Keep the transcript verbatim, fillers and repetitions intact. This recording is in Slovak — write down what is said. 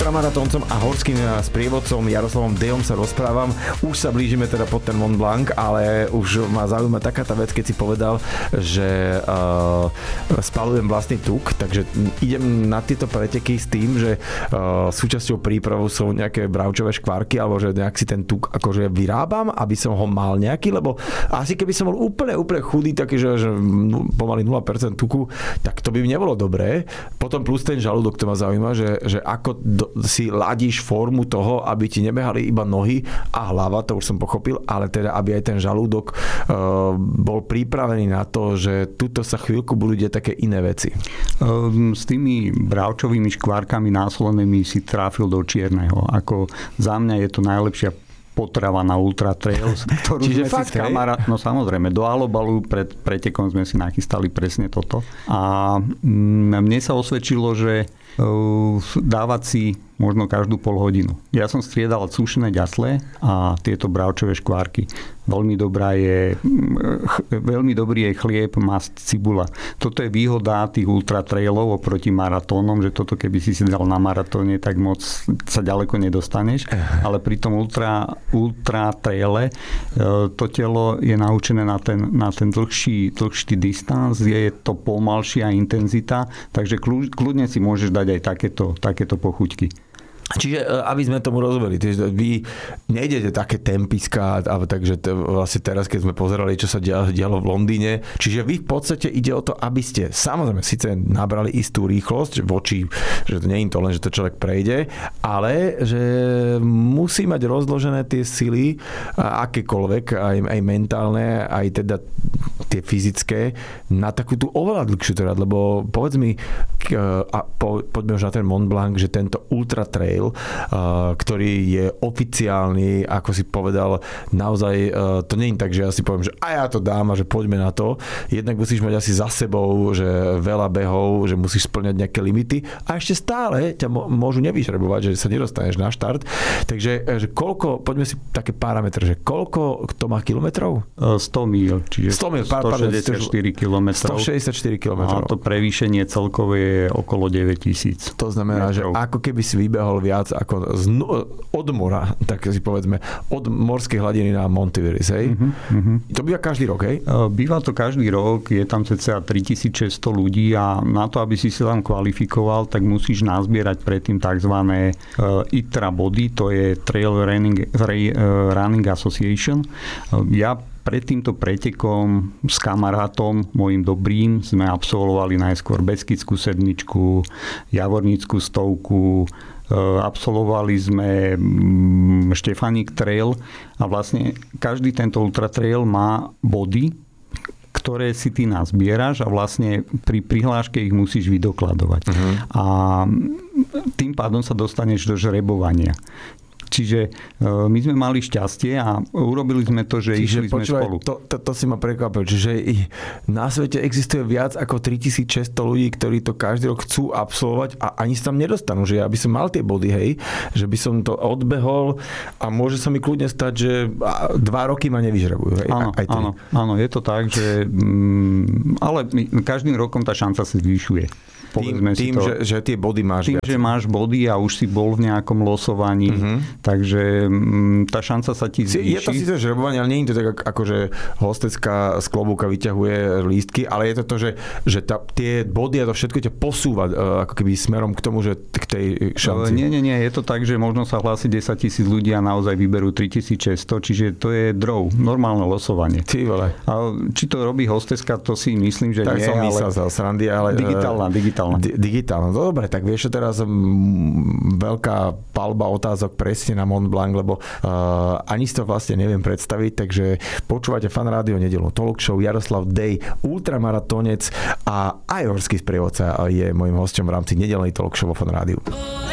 ultramaratóncom a horským sprievodcom Jaroslavom Dejom sa rozprávam. Už sa blížime teda pod ten Mont Blanc, ale už ma zaujíma taká tá vec, keď si povedal, že uh, spalujem vlastný tuk, takže idem na tieto preteky s tým, že uh, súčasťou prípravu sú nejaké bravčové škvárky, alebo že nejak si ten tuk akože vyrábam, aby som ho mal nejaký, lebo asi keby som bol úplne, úplne chudý, taký, že, že pomaly nula percent tuku, tak to by mi nebolo dobré. Potom plus ten žalúdok, to ma zaujíma, že, že ako do, si ladíš formu toho, aby ti nebehali iba nohy a hlava, to už som pochopil, ale teda, aby aj ten žalúdok uh, bol pripravený na to, že tuto sa chvíľku budú deť také iné veci. S tými bravčovými škvárkami násolenými si tráfil do čierneho. Ako za mňa je to najlepšia potrava na Ultra Trails, ktorú Čiže sme fakt, si s kamarát... No samozrejme, do Alobalu pred pretekom sme si nachystali presne toto. A mne sa osvedčilo, že uh, dávať si možno každú pol hodinu. Ja som striedal sušené ďasle a tieto bravčové škvárky. Veľmi dobrá je, veľmi dobrý je chlieb, masť, cibula. Toto je výhoda tých ultra trailov oproti maratónom, že toto keby si si dal na maratóne, tak moc sa ďaleko nedostaneš. Ale pri tom ultra, ultra traile to telo je naučené na ten, na ten dlhší, dlhší distanc, je to pomalšia intenzita, takže kľudne si môžeš dať aj takéto, takéto pochuťky. Čiže, aby sme tomu rozumeli, vy nejdete také tempiska, takže vlastne teraz, keď sme pozerali, čo sa dialo v Londýne, čiže vy v podstate ide o to, aby ste samozrejme síce nabrali istú rýchlosť voči, že to nie je to len, že to človek prejde, ale že musí mať rozložené tie sily, akékoľvek, aj, aj mentálne, aj teda tie fyzické, na takú tú oveľa dlhšiu teda, lebo povedz mi, a po, poďme už na ten Mont Blanc, že tento ultra trail, ktorý je oficiálny, ako si povedal, naozaj to nie je tak, že ja si poviem, že a ja to dám a že poďme na to. Jednak musíš mať asi za sebou, že veľa behov, že musíš splňať nejaké limity a ešte stále ťa môžu nevyžrebovať, že sa nedostaneš na štart. Takže že koľko, poďme si také parametre, že koľko to má kilometrov? sto míľ, čiže sto míľ, stošesťdesiatštyri kilometrov. stošesťdesiatštyri kilometrov. A to prevýšenie celkové je okolo deväťtisíc. To znamená, metrov. Že ako keby si vybehol viac ako z, od mora, tak si povedzme, od morskej hladiny na Monteveres, hej? Uh-huh, uh-huh. To býva každý rok, hej? Býva to každý rok, je tam cca tritisícšesťsto ľudí a na to, aby si sa tam kvalifikoval, tak musíš nazbierať predtým tzv. I T R A body, to je Trail Running, Running Association. Ja pred týmto pretekom s kamarátom, môjim dobrým, sme absolvovali najskôr Beskydskú sedmičku, Javornícku stovku, absolvovali sme Štefanik Trail a vlastne každý tento ultra trail má body, ktoré si ty nazbieraš a vlastne pri prihláške ich musíš vydokladovať. Uh-huh. A tým pádom sa dostaneš do žrebovania. Čiže my sme mali šťastie a urobili sme to, že Čiže, išli sme počúvaj, spolu. To, to, to si ma prekvapil. Čiže na svete existuje viac ako tritisícšesťsto ľudí, ktorí to každý rok chcú absolvovať a ani sa tam nedostanú. Že ja by som mal tie body, hej, že by som to odbehol a môže sa mi kľudne stať, že dva roky ma nevyžrebujú. Hej, áno, aj áno, áno, je to tak, že ale každým rokom tá šanca sa zvyšuje. Tým, tým to, že, že tie body máš Tým, viac. že máš body a už si bol v nejakom losovaní, uh-huh. takže m, tá šanca sa ti zvýši. Je to síce žrebovanie, ale nie je to tak, ako že hostecká z klobúka vyťahuje lístky, ale je to to, že, že tá, tie body a to všetko ťa posúva ako keby smerom k tomu, že k tej šanci. Nie, nie, nie. Je to tak, že možno sa hlási desaťtisíc ľudí a naozaj vyberú tritisícšesťsto, čiže to je draw, normálne losovanie. Ty vole. A či to robí hosteska, to si myslím, že tak nie. Tak som ale... myslel za srandy, ale... Digitálna, digitálna. Digitálne. No dobre, tak vieš, teraz m, veľká palba otázok presne na Mont Blanc, lebo uh, ani si to vlastne neviem predstaviť, takže počúvate Fan Rádio nedeľnú talk show. Jaroslav Dej, ultramaratónec a aj horský sprievodca je môjim hosťom v rámci nedeľnej talk show vo Fan Rádiu.